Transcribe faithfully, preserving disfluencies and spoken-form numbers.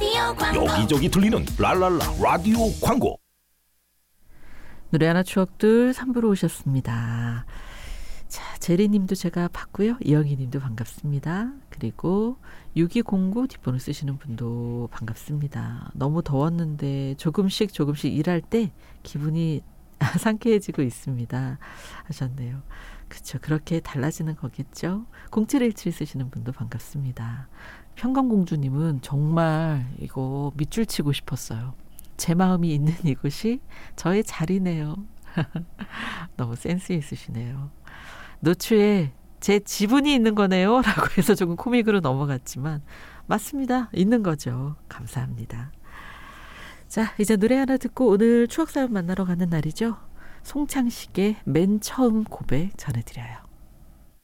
라디오 광고. 여기저기 들리는 랄랄라 라디오 광고. 노래 하나 추억들 삼 부로 오셨습니다. 자, 제리님도 제가 봤고요. 이영희님도 반갑습니다. 그리고 육이공구 뒷번호 쓰시는 분도 반갑습니다. 너무 더웠는데 조금씩 조금씩 일할 때 기분이 상쾌해지고 있습니다. 하셨네요. 그렇죠. 그렇게 달라지는 거겠죠. 공칠일칠 쓰시는 분도 반갑습니다. 평강공주님은 정말 이거 밑줄 치고 싶었어요. 제 마음이 있는 이곳이 저의 자리네요. 너무 센스 있으시네요. 노추에 제 지분이 있는 거네요 라고 해서 조금 코믹으로 넘어갔지만 맞습니다. 있는 거죠. 감사합니다. 자, 이제 노래 하나 듣고 오늘 추억사연 만나러 가는 날이죠. 송창식의 맨 처음 고백 전해드려요.